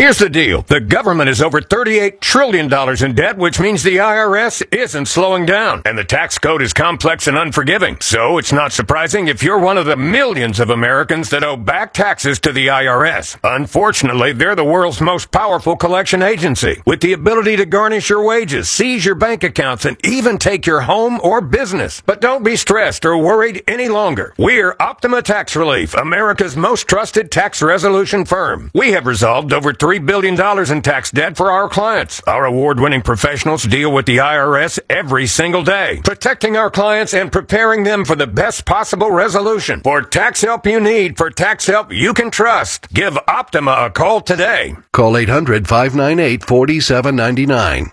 Here's the deal. The government is over $38 trillion in debt, which means the IRS isn't slowing down. And the tax code is complex and unforgiving. So it's not surprising if you're one of the millions of Americans that owe back taxes to the IRS. Unfortunately, they're the world's most powerful collection agency, with the ability to garnish your wages, seize your bank accounts, and even take your home or business. But don't be stressed or worried any longer. We're Optima Tax Relief, America's most trusted tax resolution firm. We have resolved over $3 billion in tax debt for our clients. Our award-winning professionals deal with the IRS every single day, protecting our clients and preparing them for the best possible resolution. For tax help you need, for tax help you can trust, give Optima a call today. Call 800-598-4799.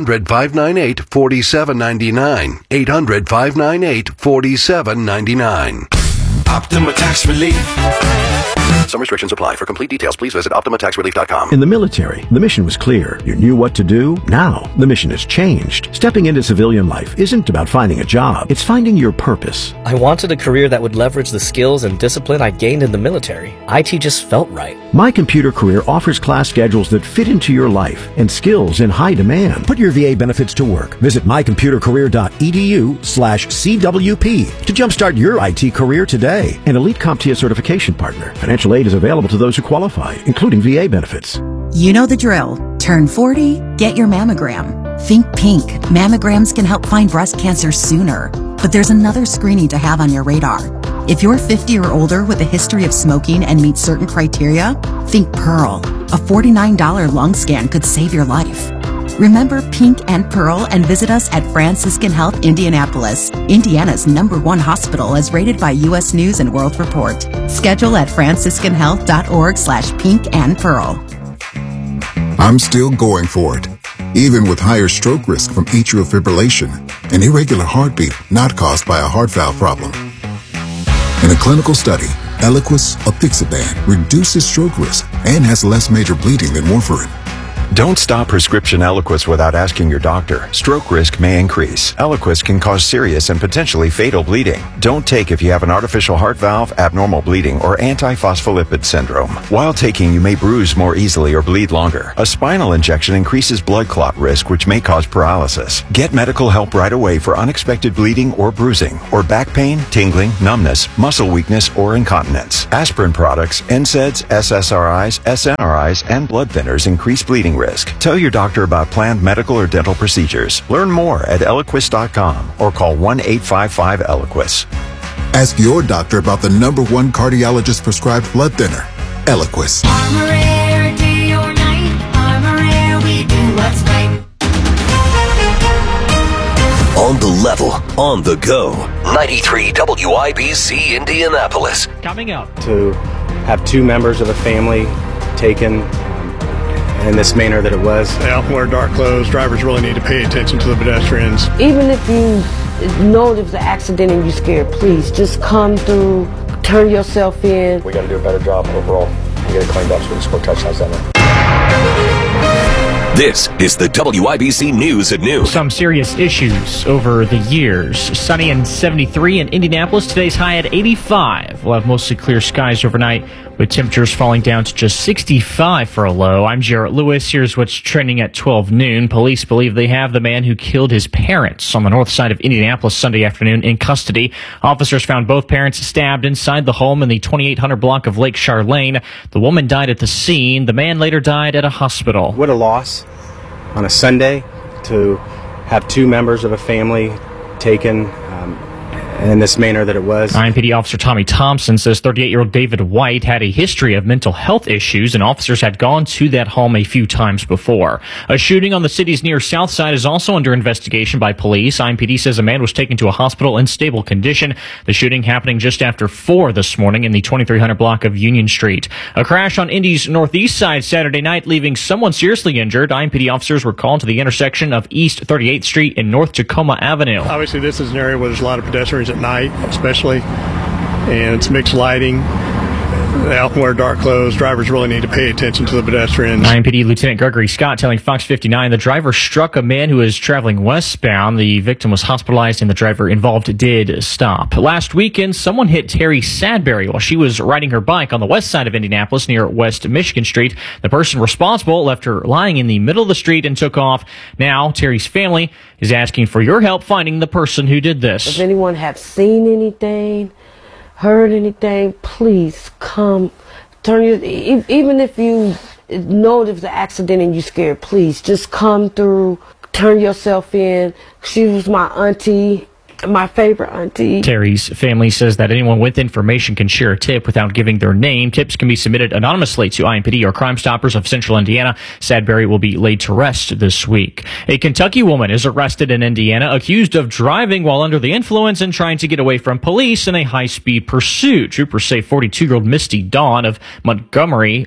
800-598-4799. 800-598-4799. Optima Tax Relief. Some restrictions apply. For complete details, please visit OptimaTaxRelief.com. In the military, the mission was clear. You knew what to do. Now, the mission has changed. Stepping into civilian life isn't about finding a job. It's finding your purpose. I wanted a career that would leverage the skills and discipline I gained in the military. IT just felt right. My Computer Career offers class schedules that fit into your life and skills in high demand. Put your VA benefits to work. Visit mycomputercareer.edu/CWP to jumpstart your IT career today. An elite CompTIA certification partner. Financial aid is available to those who qualify, including VA benefits. You know the drill. Turn 40, get your mammogram. Think pink. Mammograms can help find breast cancer sooner. But there's another screening to have on your radar. If you're 50 or older with a history of smoking and meet certain criteria, think Pearl. A $49 lung scan could save your life. Remember Pink and Pearl and visit us at Franciscan Health Indianapolis, Indiana's #1 hospital as rated by U.S. News and World Report. Schedule at franciscanhealth.org/pink and pearl. I'm still going for it, even with higher stroke risk from atrial fibrillation, an irregular heartbeat not caused by a heart valve problem. In a clinical study, Eliquis apixaban reduces stroke risk and has less major bleeding than warfarin. Don't stop prescription Eliquis without asking your doctor. Stroke risk may increase. Eliquis can cause serious and potentially fatal bleeding. Don't take if you have an artificial heart valve, abnormal bleeding, or antiphospholipid syndrome. While taking, you may bruise more easily or bleed longer. A spinal injection increases blood clot risk, which may cause paralysis. Get medical help right away for unexpected bleeding or bruising, or back pain, tingling, numbness, muscle weakness, or incontinence. Aspirin products, NSAIDs, SSRIs, SNRIs, and blood thinners increase bleeding risk. Tell your doctor about planned medical or dental procedures. Learn more at Eliquis.com or call 1-855-ELIQUIS. Ask your doctor about the #1 cardiologist prescribed blood thinner, Eliquis. Armor Air, day or night. Armor Air, we do what's right. On the level, on the go. 93 WIBC Indianapolis. Coming up. To have 2 members of a family taken in this manner that it was. They often wear dark clothes. Drivers really need to pay attention to the pedestrians. Even if you know there's an accident and you're scared, please just come through, turn yourself in. We got to do a better job overall and get it cleaned up so we can score touchdowns that way. This is the WIBC News at Noon. Some serious issues over the years. Sunny and 73 in Indianapolis. Today's high at 85. We'll have mostly clear skies overnight with temperatures falling down to just 65 for a low. I'm Jarrett Lewis. Here's what's trending at 12 noon. Police believe they have the man who killed his parents on the north side of Indianapolis Sunday afternoon in custody. Officers found both parents stabbed inside the home in the 2800 block of Lakeshore Lane. The woman died at the scene. The man later died at a hospital. What a loss on a Sunday to have 2 members of a family taken in this manner that it was. IMPD Officer Tommy Thompson says 38-year-old David White had a history of mental health issues, and officers had gone to that home a few times before. A shooting on the city's near south side is also under investigation by police. IMPD says a man was taken to a hospital in stable condition. The shooting happening just after 4 this morning in the 2300 block of Union Street. A crash on Indy's northeast side Saturday night, leaving someone seriously injured. IMPD officers were called to the intersection of East 38th Street and North Tacoma Avenue. Obviously, this is an area where there's a lot of pedestrians at night, especially, and it's mixed lighting. They often wear dark clothes. Drivers really need to pay attention to the pedestrians. IMPD Lieutenant Gregory Scott telling Fox 59 the driver struck a man who was traveling westbound. The victim was hospitalized and the driver involved did stop. Last weekend, someone hit Terry Sadberry while she was riding her bike on the west side of Indianapolis near West Michigan Street. The person responsible left her lying in the middle of the street and took off. Now, Terry's family is asking for your help finding the person who did this. If anyone have seen anything, heard anything, please come. Even if you know there's an accident and you're scared, please just come through, turn yourself in. She was my auntie, my favorite auntie. Terry's family says that anyone with information can share a tip without giving their name. Tips can be submitted anonymously to IMPD or Crime Stoppers of Central Indiana. Sadberry will be laid to rest this week. A Kentucky woman is arrested in Indiana accused of driving while under the influence and trying to get away from police in a high-speed pursuit. Troopers say 42-year-old Misty Dawn Montgomery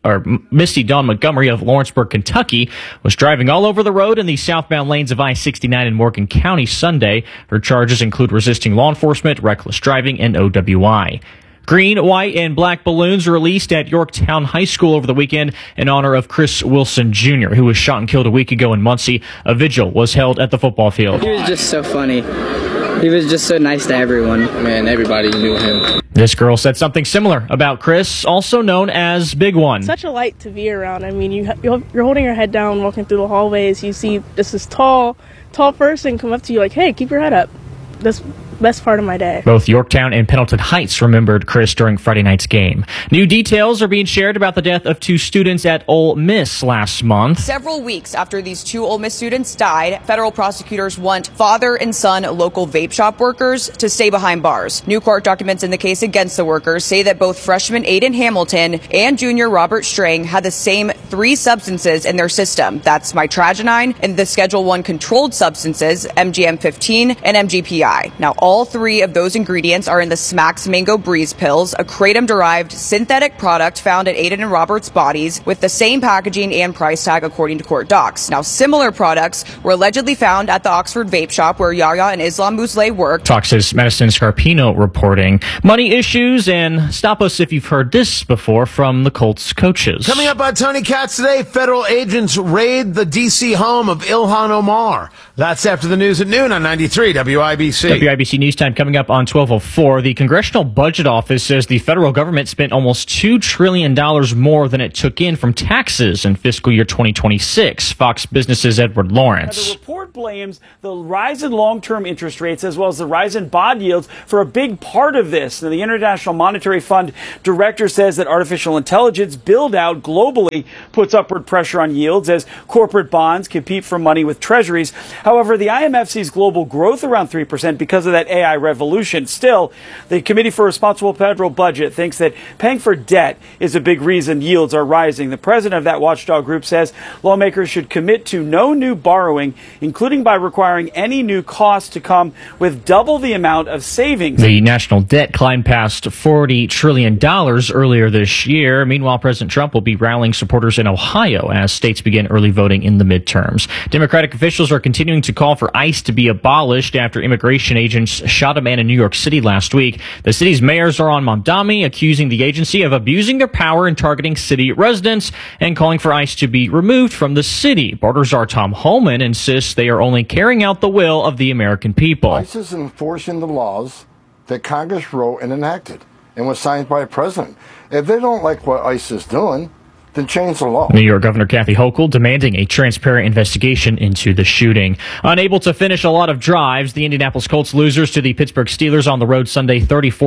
of Lawrenceburg, Kentucky, was driving all over the road in the southbound lanes of I-69 in Morgan County Sunday. Her charges include resisting law enforcement, reckless driving, and OWI. Green, white, and black balloons released at Yorktown High School over the weekend in honor of Chris Wilson Jr., who was shot and killed a week ago in Muncie. A vigil was held at the football field. He was just so funny. He was just so nice to everyone. Man, everybody knew him. This girl said something similar about Chris, also known as Big One. Such a light to be around. I mean, you're holding your head down, walking through the hallways. You see this tall person come up to you like, hey, keep your head up. That's the best part of my day. Both Yorktown and Pendleton Heights remembered Chris during Friday night's game. New details are being shared about the death of 2 students at Ole Miss last month. Several weeks after these 2 Ole Miss students died, federal prosecutors want father and son local vape shop workers to stay behind bars. New court documents in the case against the workers say that both freshman Aiden Hamilton and junior Robert Strang had the same 3 substances in their system. That's mitragynine and the Schedule I controlled substances, MGM-15 and MGPI. Now, all 3 of those ingredients are in the Smacks Mango Breeze pills, a kratom-derived synthetic product found at Aiden and Robert's bodies with the same packaging and price tag according to court docs. Now, similar products were allegedly found at the Oxford vape shop where Yahya and Islam Mousselet worked. Fox's Madison Scarpino reporting. Money issues, and stop us if you've heard this before from the Colts coaches. Coming up on Tony Katz today, federal agents raid the D.C. home of Ilhan Omar. That's after the news at noon on 93 WIBC. WIBC News Time coming up on 12:04. The Congressional Budget Office says the federal government spent almost $2 trillion more than it took in from taxes in fiscal year 2026. Fox Business's Edward Lawrence. The report blames the rise in long-term interest rates as well as the rise in bond yields for a big part of this. Now, the International Monetary Fund director says that artificial intelligence build-out globally puts upward pressure on yields as corporate bonds compete for money with treasuries. However, the IMF sees global growth around 3% because of that AI revolution. Still, the Committee for Responsible Federal Budget thinks that paying for debt is a big reason yields are rising. The president of that watchdog group says lawmakers should commit to no new borrowing, including by requiring any new costs to come with double the amount of savings. The national debt climbed past $40 trillion earlier this year. Meanwhile, President Trump will be rallying supporters in Ohio as states begin early voting in the midterms. Democratic officials are continuing to call for ICE to be abolished after immigration agents shot a man in New York City last week. The city's mayor Zohran Mamdani accusing the agency of abusing their power and targeting city residents and calling for ICE to be removed from the city. Border Czar Tom Holman insists they are only carrying out the will of the American people. ICE is enforcing the laws that Congress wrote and enacted and was signed by a president. If they don't like what ICE is doing, then change the law. New York Governor Kathy Hochul demanding a transparent investigation into the shooting. Unable to finish a lot of drives, the Indianapolis Colts losers to the Pittsburgh Steelers on the road Sunday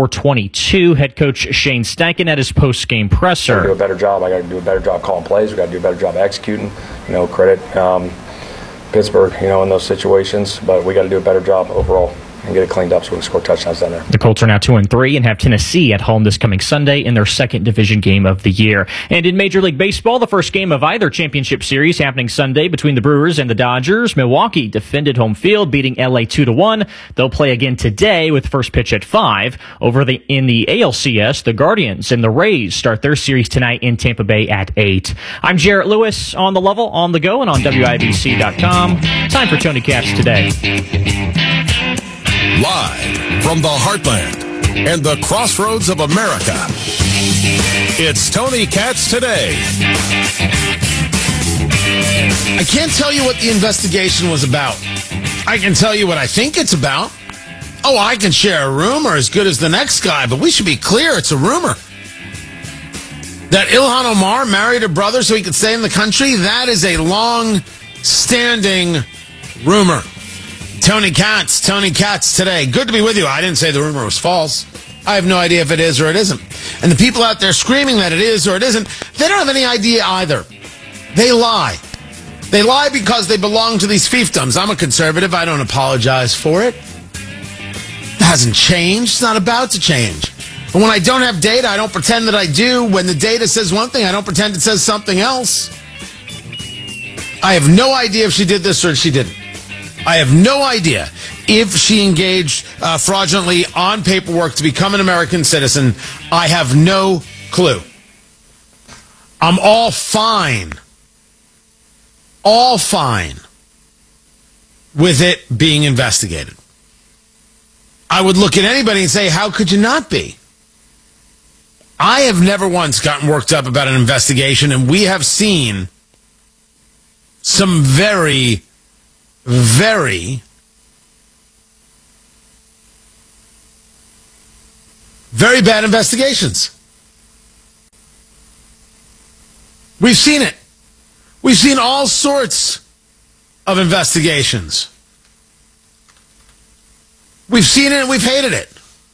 34-22. Head coach Shane Steichen at his post-game presser. Do a better job. I got to do a better job calling plays. We got to do a better job executing. Credit Pittsburgh, in those situations, but we got to do a better job overall and get it cleaned up so we can score touchdowns down there. The Colts are now 2-3 and have Tennessee at home this coming Sunday in their second division game of the year. And in Major League Baseball, the first game of either championship series happening Sunday between the Brewers and the Dodgers. Milwaukee defended home field, beating LA 2-1. They'll play again today with first pitch at 5. In the ALCS, the Guardians and the Rays start their series tonight in Tampa Bay at 8. I'm Jarrett Lewis on the level, on the go, and on WIBC.com. Time for Tony Katz Today. Live from the Heartland and the crossroads of America. It's Tony Katz Today. I can't tell you what the investigation was about. I can tell you what I think it's about. Oh, I can share a rumor as good as the next guy, but we should be clear, it's a rumor. That Ilhan Omar married her brother so he could stay in the country, that is a long-standing rumor. Tony Katz Today. Good to be with you. I didn't say the rumor was false. I have no idea if it is or it isn't. And the people out there screaming that it is or it isn't, they don't have any idea either. They lie. They lie because they belong to these fiefdoms. I'm a conservative. I don't apologize for it. It hasn't changed. It's not about to change. But when I don't have data, I don't pretend that I do. When the data says one thing, I don't pretend it says something else. I have no idea if she did this or she didn't. I have no idea if she engaged fraudulently on paperwork to become an American citizen. I have no clue. I'm all fine with it being investigated. I would look at anybody and say, how could you not be? I have never once gotten worked up about an investigation, and we have seen some very, very, very bad investigations. We've seen it. We've seen all sorts of investigations. We've seen it and we've hated it.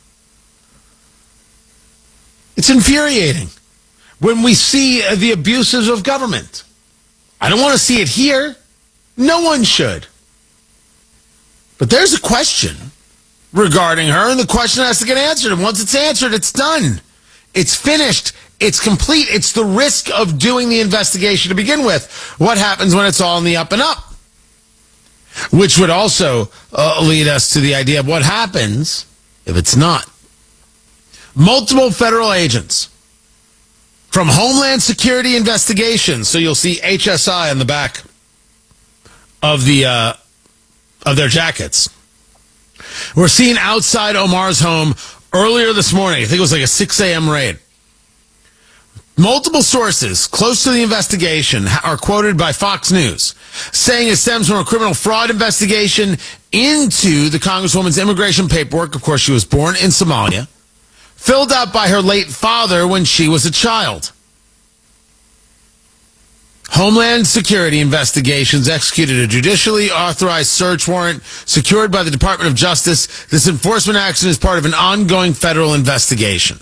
It's infuriating when we see the abuses of government. I don't want to see it here. No one should. But there's a question regarding her, and the question has to get answered. And once it's answered, it's done. It's finished. It's complete. It's the risk of doing the investigation to begin with. What happens when it's all in the up and up? Which would also lead us to the idea of what happens if it's not. Multiple federal agents from Homeland Security Investigations, so you'll see HSI on the back of their jackets, were seen outside Omar's home earlier this morning. I think it was like a 6 a.m. raid. Multiple sources close to the investigation are quoted by Fox News, saying it stems from a criminal fraud investigation into the Congresswoman's immigration paperwork. Of course, she was born in Somalia, filled out by her late father when she was a child. Homeland Security Investigations executed a judicially authorized search warrant secured by the Department of Justice. This enforcement action is part of an ongoing federal investigation.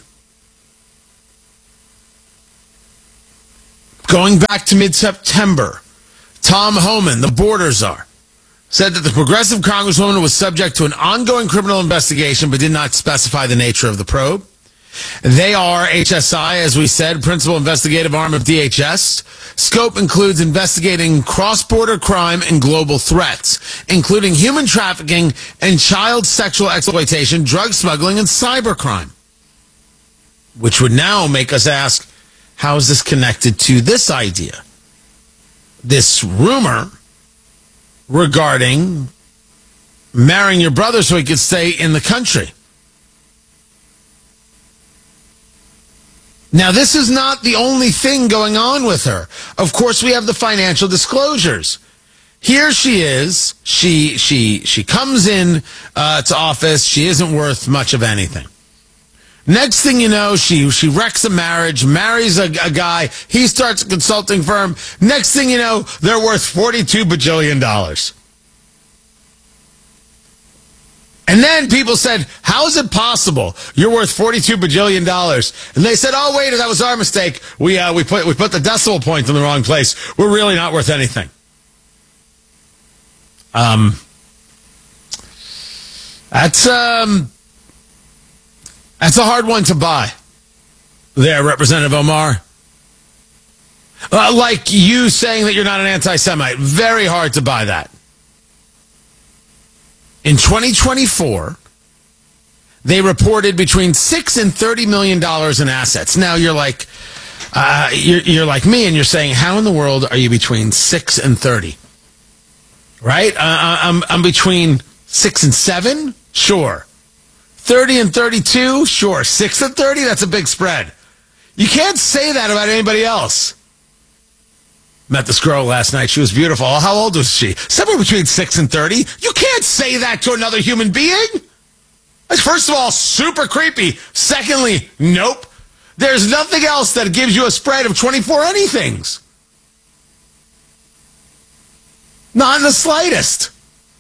Going back to mid-September, Tom Homan, the border czar, said that the progressive congresswoman was subject to an ongoing criminal investigation but did not specify the nature of the probe. They are HSI, as we said, principal investigative arm of DHS. Scope includes investigating cross-border crime and global threats, including human trafficking and child sexual exploitation, drug smuggling, and cybercrime. Which would now make us ask, how is this connected to this idea? This rumor regarding marrying your brother so he could stay in the country. Now, this is not the only thing going on with her. Of course, we have the financial disclosures. Here she is. She comes in to office. She isn't worth much of anything. Next thing you know, she wrecks a marriage, marries a guy. He starts a consulting firm. Next thing you know, they're worth $42 bajillion. And then people said, how is it possible you're worth $42 bajillion? And they said, oh, wait, that was our mistake. We put the decimal point in the wrong place. We're really not worth anything. That's a hard one to buy there, Representative Omar. Like you saying that you're not an anti-Semite. Very hard to buy that. In 2024, they reported between $6 and $30 million in assets. Now you're like, you're like me, and you're saying, how in the world are you between 6 and 30? Right? I'm between 6 and 7. Sure. 30 and 32, sure. 6 and 30, that's a big spread. You can't say that about anybody else. Met this girl last night. She was beautiful. How old was she? Somewhere between 6 and 30. You can't say that to another human being. That's, first of all, super creepy. Secondly, nope. There's nothing else that gives you a spread of 24 anythings. Not in the slightest.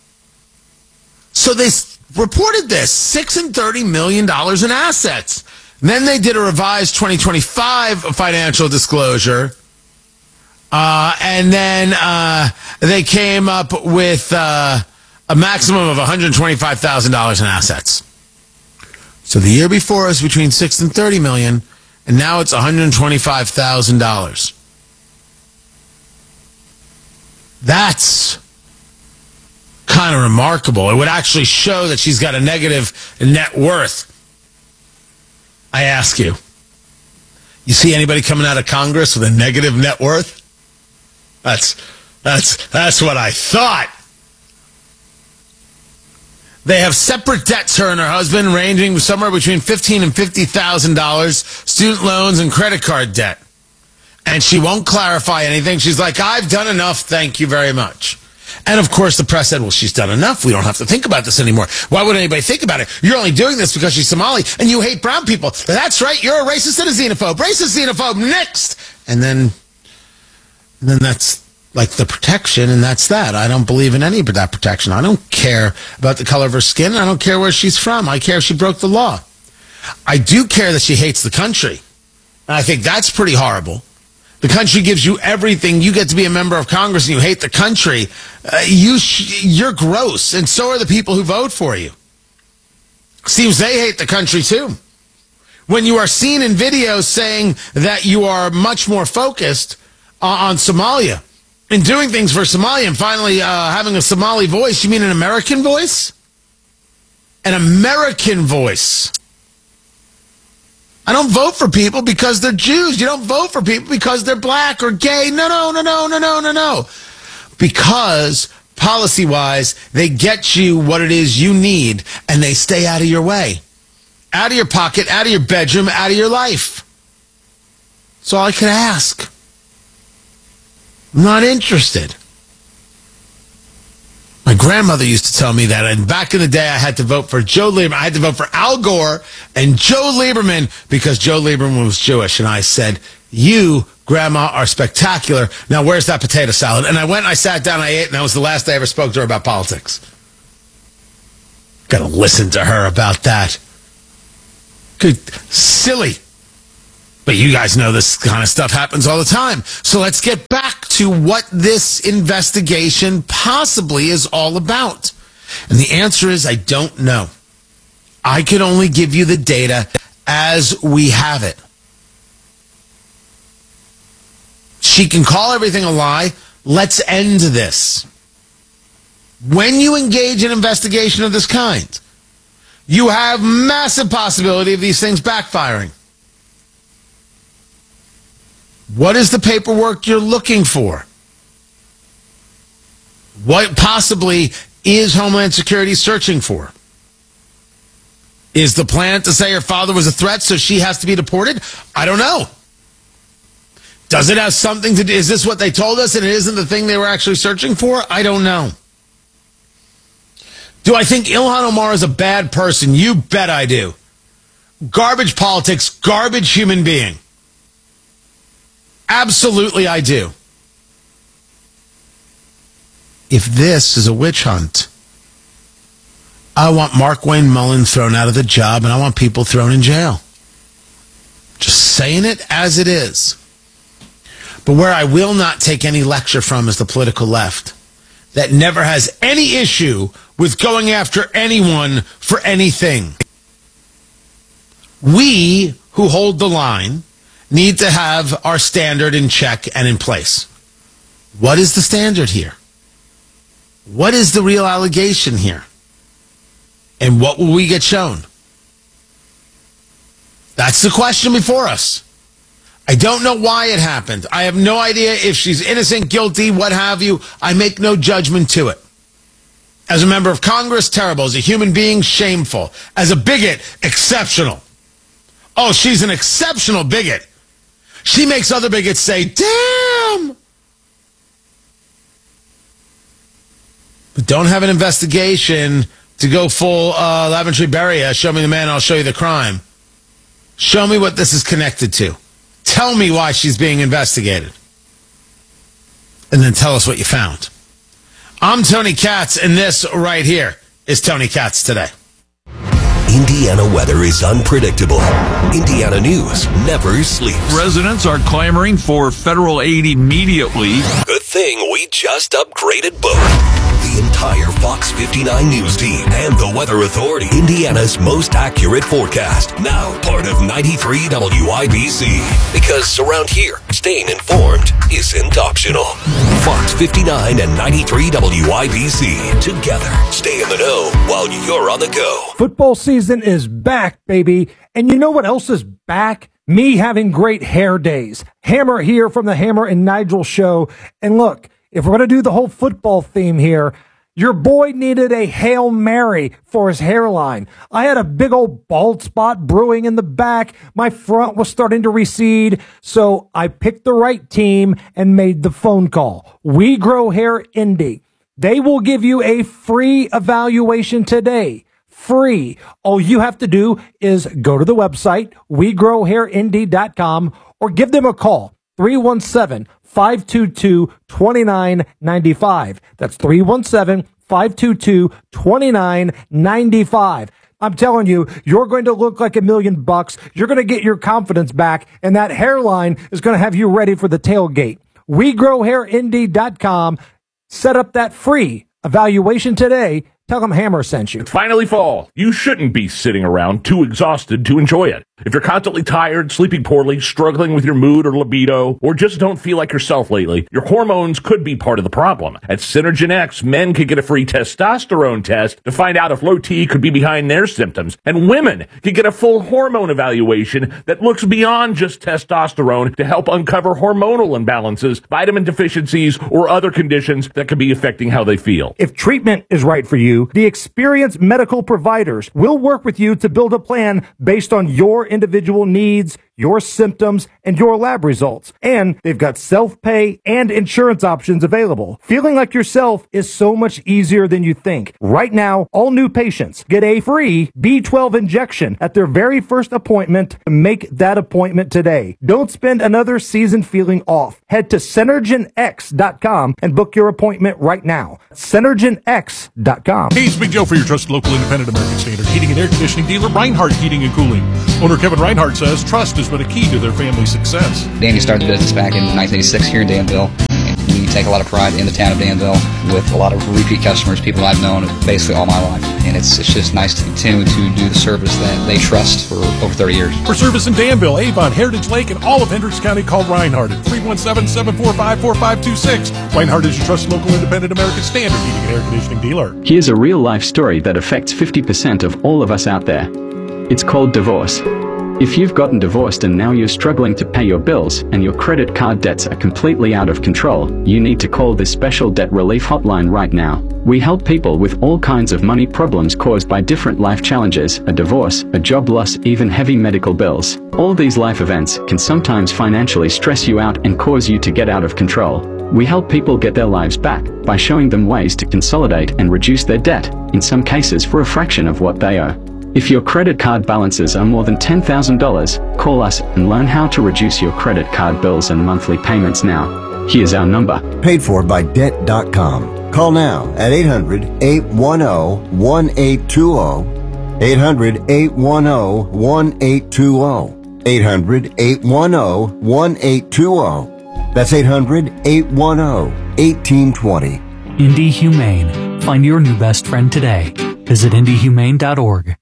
So they reported this, $6 and $30 million in assets. And then they did a revised 2025 financial disclosure. And then they came up with a maximum of $125,000 in assets. So the year before was between $6 and $30 million, and now it's $125,000. That's kind of remarkable. It would actually show that she's got a negative net worth. I ask you, you see anybody coming out of Congress with a negative net worth? That's what I thought. They have separate debts, her and her husband, ranging somewhere between $15,000 and $50,000, student loans and credit card debt. And she won't clarify anything. She's like, I've done enough, thank you very much. And of course the press said, well, she's done enough. We don't have to think about this anymore. Why would anybody think about it? You're only doing this because she's Somali and you hate brown people. That's right, you're a racist and a xenophobe. Racist, xenophobe, next! And then that's like the protection, and that's that. I don't believe in any of that protection. I don't care about the color of her skin. I don't care where she's from. I care if she broke the law. I do care that she hates the country. And I think that's pretty horrible. The country gives you everything. You get to be a member of Congress and you hate the country. You're gross, and so are the people who vote for you. Seems they hate the country too. When you are seen in videos saying that you are much more focused on Somalia and doing things for Somalia and finally having a Somali voice, you mean an American voice? An American voice. I don't vote for people because they're Jews. You don't vote for people because they're black or gay. No. Because policy-wise, they get you what it is you need, and they stay out of your way. Out of your pocket, out of your bedroom, out of your life. That's all I could ask. I'm not interested. My grandmother used to tell me that, and back in the day I had to vote for Joe Lieberman. I had to vote for Al Gore and Joe Lieberman because Joe Lieberman was Jewish. And I said, you, Grandma, are spectacular. Now where's that potato salad? And I went, I sat down, I ate, and that was the last I ever spoke to her about politics. Got to listen to her about that. Good, silly. But you guys know this kind of stuff happens all the time. So let's get back to what this investigation possibly is all about. And the answer is, I don't know. I can only give you the data as we have it. She can call everything a lie. Let's end this. When you engage in investigation of this kind, you have massive possibility of these things backfiring. What is the paperwork you're looking for? What possibly is Homeland Security searching for? Is the plan to say her father was a threat so she has to be deported? I don't know. Does it have something to do? Is this what they told us and it isn't the thing they were actually searching for? I don't know. Do I think Ilhan Omar is a bad person? You bet I do. Garbage politics, garbage human being. Absolutely, I do. If this is a witch hunt, I want Mark Wayne Mullen thrown out of the job and I want people thrown in jail. Just saying it as it is. But where I will not take any lecture from is the political left that never has any issue with going after anyone for anything. We who hold the line need to have our standard in check and in place. What is the standard here? What is the real allegation here? And what will we get shown? That's the question before us. I don't know why it happened. I have no idea if she's innocent, guilty, what have you. I make no judgment to it. As a member of Congress, terrible. As a human being, shameful. As a bigot, exceptional. Oh, she's an exceptional bigot. She makes other bigots say, damn! But don't have an investigation to go full Laventry Beria. Show me the man, I'll show you the crime. Show me what this is connected to. Tell me why she's being investigated. And then tell us what you found. I'm Tony Katz, and this right here is Tony Katz Today. Indiana weather is unpredictable. Indiana news never sleeps. Residents are clamoring for federal aid immediately. Good thing we just upgraded both. The entire Fox 59 News team and the Weather Authority. Indiana's most accurate forecast. Now part of 93 WIBC. Because around here, staying informed isn't optional. Fox 59 and 93 WIBC. Together, stay in the know while you're on the go. Football season is back, baby. And you know what else is back? Me having great hair days. Hammer here from the Hammer and Nigel show. And look, if we're going to do the whole football theme here, your boy needed a Hail Mary for his hairline. I had a big old bald spot brewing in the back. My front was starting to recede. So I picked the right team and made the phone call. We Grow Hair Indy. They will give you a free evaluation today. Free. All you have to do is go to the website, wegrowhairindy.com, or give them a call, 317-522-2995. That's 317-522-2995. I'm telling you, you're going to look like $1 million. You're going to get your confidence back, and that hairline is going to have you ready for the tailgate. wegrowhairindy.com. Set up that free evaluation today. Tell them Hammer sent you. It's finally fall. You shouldn't be sitting around too exhausted to enjoy it. If you're constantly tired, sleeping poorly, struggling with your mood or libido, or just don't feel like yourself lately, your hormones could be part of the problem. At Synergen X, men can get a free testosterone test to find out if low T could be behind their symptoms, and women can get a full hormone evaluation that looks beyond just testosterone to help uncover hormonal imbalances, vitamin deficiencies, or other conditions that could be affecting how they feel. If treatment is right for you, the experienced medical providers will work with you to build a plan based on your individual needs, your symptoms, and your lab results. And they've got self-pay and insurance options available. Feeling like yourself is so much easier than you think. Right now, all new patients get a free B12 injection at their very first appointment. Make that appointment today. Don't spend another season feeling off. Head to SynergenX.com and book your appointment right now. SynergenX.com. Hey, it's Big Joe for your trusted local independent American Standard heating and air conditioning dealer, Reinhardt Heating and Cooling. Owner Kevin Reinhardt says trust has been a key to their family's success. Danny started the business back in 1986 here in Danville. And we take a lot of pride in the town of Danville with a lot of repeat customers, people I've known basically all my life. And it's just nice to continue to do the service that they trust for over 30 years. For service in Danville, Avon, Heritage Lake, and all of Hendricks County, call Reinhardt at 317-745-4526. Reinhardt is your trusted local independent American Standard heating and air conditioning dealer. Here's a real-life story that affects 50% of all of us out there. It's called divorce. If you've gotten divorced and now you're struggling to pay your bills and your credit card debts are completely out of control, you need to call this special debt relief hotline right now. We help people with all kinds of money problems caused by different life challenges, a divorce, a job loss, even heavy medical bills. All these life events can sometimes financially stress you out and cause you to get out of control. We help people get their lives back by showing them ways to consolidate and reduce their debt, in some cases for a fraction of what they owe. If your credit card balances are more than $10,000, call us and learn how to reduce your credit card bills and monthly payments now. Here's our number. Paid for by Debt.com. Call now at 800-810-1820. 800-810-1820. 800-810-1820. That's 800-810-1820. Indy Humane. Find your new best friend today. Visit indyhumane.org.